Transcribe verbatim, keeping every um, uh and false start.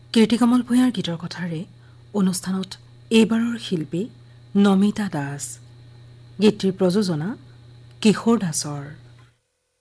কীৰ্তিকমল ভূঞাৰ গীতৰ কথাৰে অনুষ্ঠানত এইবাৰৰ শিল্পী নমিতা দাস, গীতটিৰ প্ৰযোজনা কিশোৰ দাসৰ।